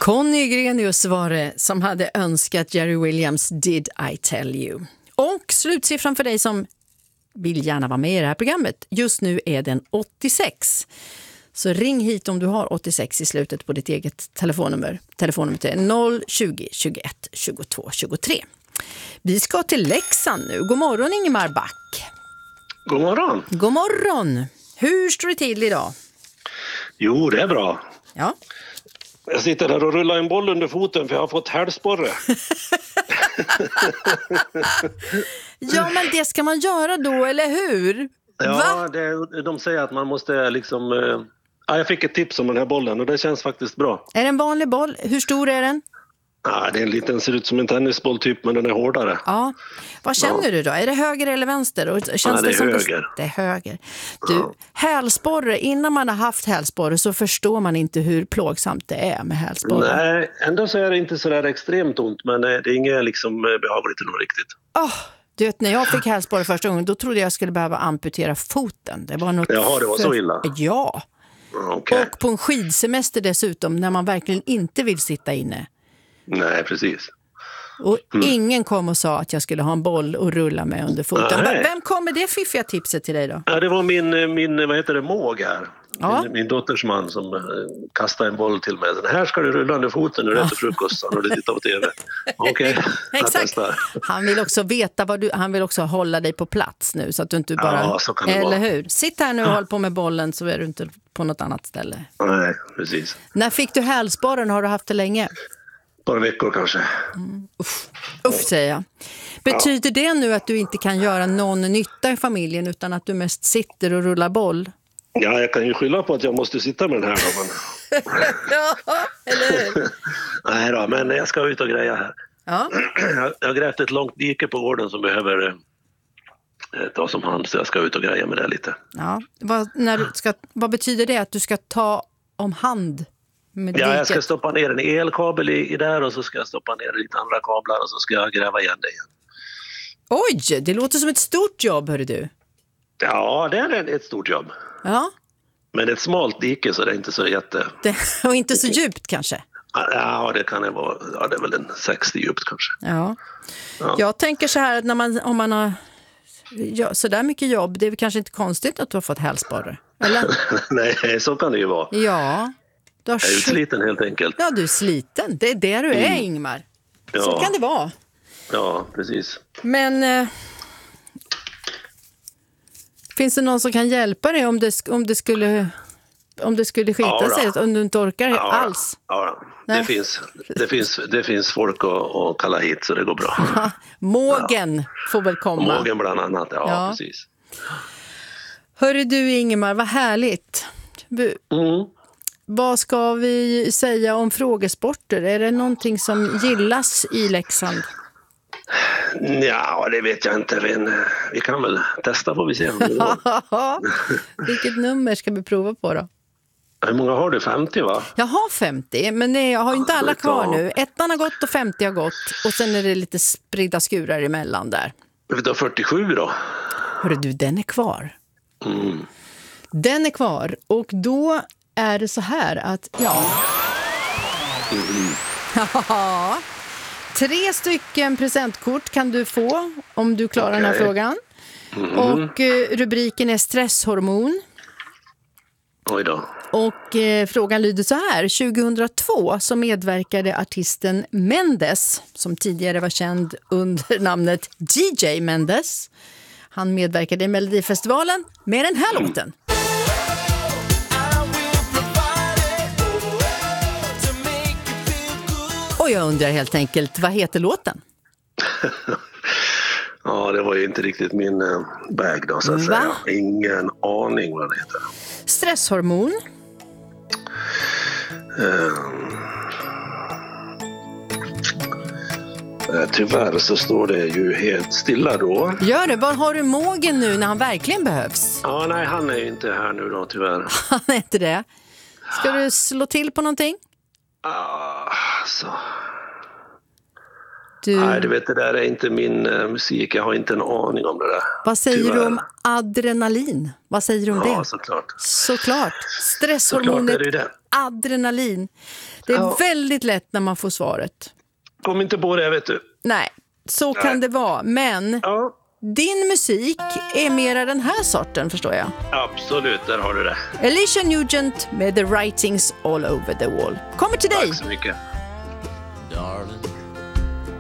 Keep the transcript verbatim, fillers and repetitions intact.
Conny Grenius var det som hade önskat Jerry Williams Did I Tell You. Och slutsiffran för dig som vill gärna vara med i det här programmet. Just nu är den åttiosex. Så ring hit om du har åttiosex i slutet på ditt eget telefonnummer. Telefonnumret är noll tjugo, tjugoett, tjugotvå, tjugotre. Vi ska till Leksand nu. God morgon Ingemar Back. God morgon. God morgon. Hur står det till idag? Jo, det är bra. Ja. Jag sitter där och rullar en boll under foten för jag har fått hälsporre. Ja, men det ska man göra då, eller hur? Ja, det, de säger att man måste liksom... Eh, ja, jag fick ett tips om den här bollen och det känns faktiskt bra. Är det en vanlig boll? Hur stor är den? Ja, det är en liten, ser ut som en tennisboll typ, men den är hårdare. Ja. Vad känner ja. du då? Är det höger eller vänster? Och känns ja, det är det som höger. Det, det är höger. Du, ja. hälsporre, innan man har haft hälsporre så förstår man inte hur plågsamt det är med hälsporre. Nej, ändå så är det inte så där extremt ont, men det är inget liksom behagligt nog riktigt. Åh, oh, du vet, när jag fick hälsporre första gången, då trodde jag skulle behöva amputera foten. Det var något Jaha, det var så illa? Ja. Okay. Och på en skidsemester dessutom, när man verkligen inte vill sitta inne. Nej, precis. Och mm. ingen kom och sa att jag skulle ha en boll och rulla med under foten. Nej. Vem kom med det fiffiga tipset till dig då? Ja, det var min, min vad heter det, måg här. Ja. Min, min dotters man som uh, kastade en boll till mig. Den här ska du rulla under foten när du äter frukost och du tittar på tv. Okej, okay. Exakt. Han vill också veta vad du, han vill också hålla dig på plats nu så att du inte bara... Ja, så kan det eller vara. hur? Sitt här nu och håll på med bollen så är du inte på något annat ställe. Nej, precis. När fick du hälsporren? Har du haft det länge? Några veckor kanske. Mm. Uff. Uff, säger jag. Betyder det nu att du inte kan göra någon nytta i familjen utan att du mest sitter och rullar boll? Ja, jag kan ju skylla på att jag måste sitta med den här då, men... Ja, eller hur? Nej då, men jag ska ut och greja här. Ja. Jag har grävt ett långt dike på gården som behöver eh, ta som hand, så jag ska ut och greja med det lite. Ja, vad, när du ska, vad betyder det att du ska ta om hand? Ja, jag ska stoppa ner en elkabel i, i där och så ska jag stoppa ner lite andra kablar och så ska jag gräva igen det igen. Oj, det låter som ett stort jobb, hörru du. Ja, det är ett stort jobb. Ja. Men det är ett smalt dike så det är inte så jätte... Det, och inte så djupt kanske? Ja, det kan det vara. Ja, det är väl en sextio djupt kanske. Ja. Ja. Jag tänker så här att när man, om man har ja, så där mycket jobb, det är kanske inte konstigt att du har fått hälsporre, eller? Nej, så kan det ju vara. Ja. Du har jag är utsliten helt enkelt. Ja, du är sliten. Det är det du är, mm. Ingmar. Ja. Så kan det vara. Ja, precis. Men eh, finns det någon som kan hjälpa dig om det, om det skulle om det skulle skita ja, sig, om du inte orkar ja, alls? Ja, det finns, det, finns, det finns folk att, att kalla hit så det går bra. Mågen ja. får väl komma. Mågen bland annat, ja, ja. precis. Hörru du Ingemar, vad härligt. Mm. Vad ska vi säga om frågesporter? Är det någonting som gillas i Leksand? Ja, det vet jag inte. Vi, vi kan väl testa får vi se. Vilket nummer ska vi prova på då? Hur många har du? femtio va? Jag har femtio, men nej, jag har ju inte alla kvar nu. Ettan har gått och femtio har gått. Och sen är det lite spridda skurar emellan där. Vi tar fyrtiosju då. Hörru du, den är kvar. Mm. Den är kvar. Och då är det så här att, ja... Mm. Ja... Tre stycken presentkort kan du få om du klarar okay. den här frågan. Mm. Och eh, rubriken är stresshormon. Oj då. Och eh, frågan lyder så här. tjugohundratvå så medverkade artisten Mendes, som tidigare var känd under namnet D J Mendes. Han medverkade i Melodifestivalen med den här mm. låten. Och jag undrar helt enkelt, vad heter låten? Ja, det var ju inte riktigt min äh, bag då, så att Va? säga. Ingen aning vad det heter. Stresshormon. Um, äh, tyvärr så står det ju helt stilla då. Gör det, var har du Mågen nu när han verkligen behövs? Ja, nej, han är ju inte här nu då, tyvärr. Han är inte det. Ska du slå till på någonting? Ah, så... Du... Nej, du vet, det där är inte min uh, musik. Jag har inte en aning om det där. Vad säger Tyvärr. du om adrenalin? Vad säger du om ja, det? såklart. Såklart. Stresshormonet såklart är det det. adrenalin. Det är ja. väldigt lätt när man får svaret. Kom inte på det, vet du. Nej, så Nej. kan det vara. Men ja. din musik är mera den här sorten, förstår jag. Absolut, där har du det. Alicia Nugent med The Writings All Over the Wall. Kommer till dig. Tack så mycket.